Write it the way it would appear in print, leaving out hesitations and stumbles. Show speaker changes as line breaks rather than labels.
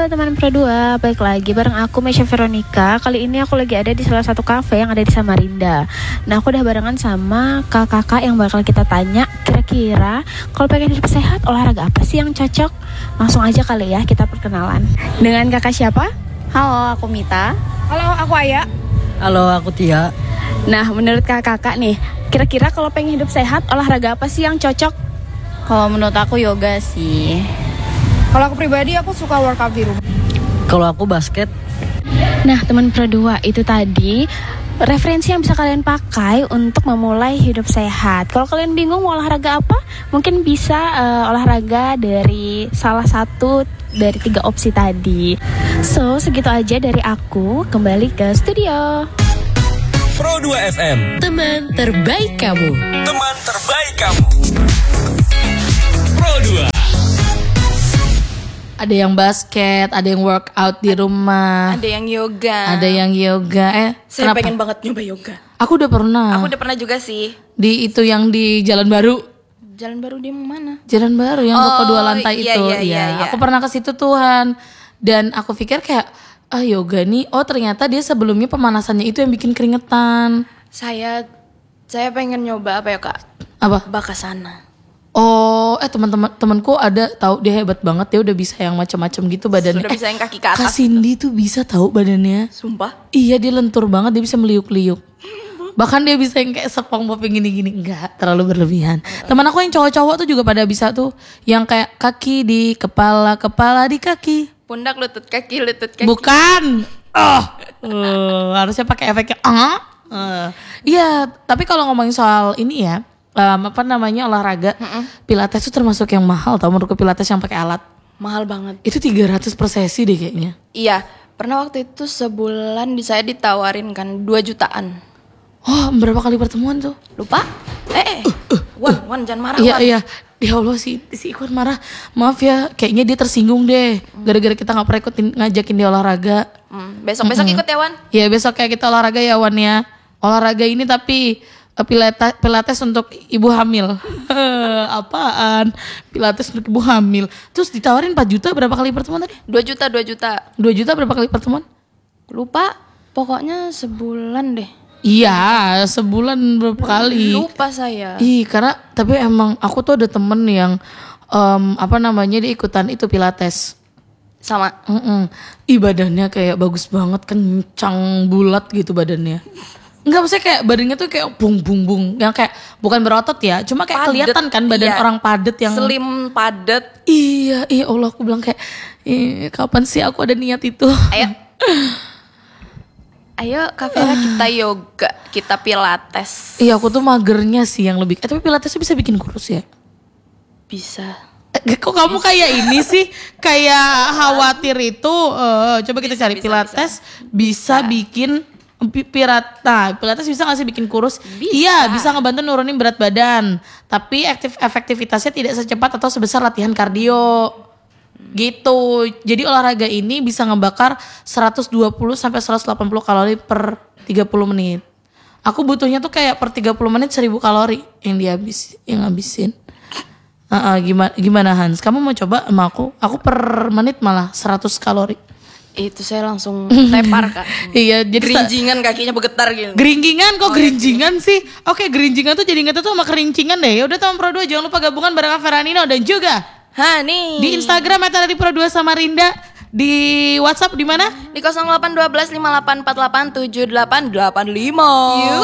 teman Pro 2, balik lagi bareng aku Mesya Veronica. Kali ini aku lagi ada di salah satu cafe yang ada di Samarinda. Nah, aku udah barengan sama kakak-kakak yang bakal kita tanya kira-kira kalau pengen hidup sehat olahraga apa sih yang cocok. Langsung aja kali ya kita perkenalan. Dengan kakak siapa?
Halo, aku Mita.
Halo, aku Aya.
Halo, aku Tia.
Nah, menurut kakak-kakak nih, kira-kira kalau pengen hidup sehat olahraga apa sih yang cocok?
Kalau menurut aku yoga sih.
Kalau aku pribadi, aku suka workout di rumah.
Kalau aku basket.
Nah, teman Pro 2 itu tadi referensi yang bisa kalian pakai untuk memulai hidup sehat. Kalau kalian bingung mau olahraga apa, mungkin bisa olahraga dari salah satu dari 3 opsi tadi. So, segitu aja dari aku. Kembali ke studio.
Pro 2 FM,
teman terbaik kamu.
teman terbaik kamu. Pro 2.
Ada yang basket, ada yang workout di rumah,
Ada yang yoga.
ada yang yoga.
Saya
kenapa?
pengen banget nyoba yoga.
Aku udah pernah.
Aku udah pernah juga sih.
Di itu yang di Jalan Baru.
Jalan Baru di mana?
Jalan Baru yang toko 2 lantai
iya,
itu.
iya, iya.
Aku pernah ke situ Tuhan. Dan aku pikir kayak yoga nih, ternyata dia sebelumnya pemanasannya itu yang bikin keringetan.
Saya pengen nyoba apa ya, Kak?
Apa?
Bakasana.
Temanku ada tahu dia hebat banget, dia udah bisa yang macam-macam gitu badannya.
Sudah bisa yang kaki ke
Kak
atas.
Cindy tuh bisa tahu badannya.
Sumpah.
Iya, dia lentur banget, dia bisa meliuk-liuk. Bahkan dia bisa yang kayak SpongeBob yang gini-gini. Enggak, terlalu berlebihan. Teman aku yang cowok-cowok tuh juga pada bisa tuh. Yang kayak kaki di kepala, kepala di kaki.
Pundak, lutut, kaki, lutut, kaki.
Bukan. Harusnya pakai efeknya. Iya, tapi kalau ngomongin soal ini ya, olahraga, Pilates itu termasuk yang mahal tau menurutku. Pilates yang pakai alat.
Mahal banget.
Itu 300 per sesi deh kayaknya.
Iya, pernah waktu itu sebulan saya ditawarin kan 2 jutaan.
Oh, berapa kali pertemuan tuh?
Lupa? Wan, jangan marah,
Iya
Wan.
iya. Ya Allah si Ikhwan marah. Maaf ya, kayaknya dia tersinggung deh. Gara-gara kita nggak pernah ngajakin dia olahraga.
Besok ikut ya, Wan.
Ya besok kayak kita olahraga ya Wan ya. Olahraga ini tapi Pilates untuk ibu hamil. Apaan? Pilates untuk ibu hamil. Terus ditawarin 4 juta berapa kali pertemuan tadi?
2 juta.
2 juta berapa kali pertemuan?
Lupa, pokoknya sebulan deh.
Iya, sebulan berapa kali?
Lupa saya.
Karena tapi emang aku tuh ada temen yang dia ikutan itu Pilates.
Sama.
Badannya kayak bagus banget, kencang, bulat gitu badannya. Enggak, maksudnya kayak badannya tuh kayak bung. Yang kayak bukan berotot ya, cuma kayak
Padet.
kelihatan kan badan
Iya.
orang padet yang
Slim, padet.
Iya Allah, aku bilang kayak kapan sih aku ada niat itu.
Ayo Kak Vera, kita yoga, kita pilates.
Iya, aku tuh magernya sih yang lebih. Tapi Pilates tuh bisa bikin kurus ya?
Bisa.
Kok kamu kayak ini sih? Kayak khawatir itu. Coba kita cari Pilates bisa bikin Pilates bisa gak sih bikin kurus?
Bisa.
Iya, bisa ngebantu nurunin berat badan. Tapi efektivitasnya tidak secepat atau sebesar latihan kardio. Gitu. Jadi olahraga ini bisa ngebakar 120 sampai 180 kalori per 30 menit. Aku butuhnya tuh kayak per 30 menit 1000 kalori yang ngabisin. Gimana Hans? Kamu mau coba sama aku? Aku per menit malah 100 kalori.
Itu saya langsung tepar Kak.
Iya, jadi
Gerinjingan kakinya bergetar gitu.
Geringingan kok gerinjingan sih? Oke, gerinjingan tuh jadi inget tuh sama kerincingan deh. Ya udah teman Pro 2 jangan lupa gabungan bareng Veranino dan juga
Nih.
di Instagram @dari Pro 2 Samarinda. Di WhatsApp di mana?
Di 0812 5848 7885.